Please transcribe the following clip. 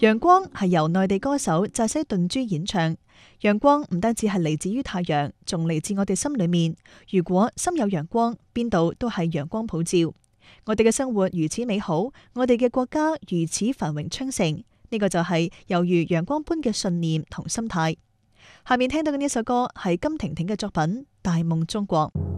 陽光係由內地歌手澤西頓珠演唱。陽光唔單止係嚟自於太陽，仲嚟自我哋心裏面。如果心有陽光，邊度都係陽光普照。我哋嘅生活如此美好，我哋嘅國家如此繁榮昌盛，呢個就係猶如陽光般嘅信念同心態。下面聽到嘅呢首歌係金婷婷嘅作品《大夢中國》。